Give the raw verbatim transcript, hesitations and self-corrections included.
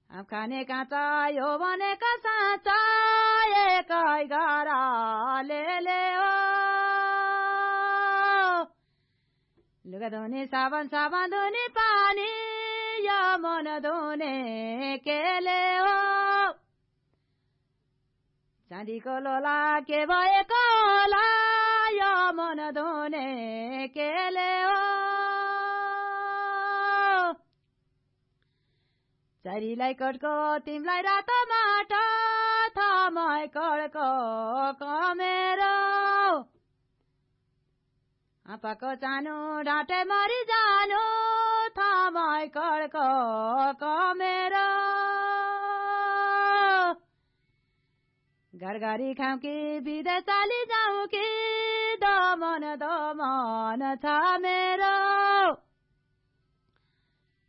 खाने काँचा यो भनेका साँचा एकै गाराले हो लुगा धुने साबन साबन धुने पानी यो मन धुने केले हो चाँदीको लोला के भएको होला यो मन धुने केले हो चरीलाई कटको तिमलाई रातो माटो थमै कड्को कमेरो आपाको चानो ढाँटे मरि जानु थमै कड्को कमेरो घरघरी खाऊ कि विदेश चली जाऊ कि दमन दमन छ मेरो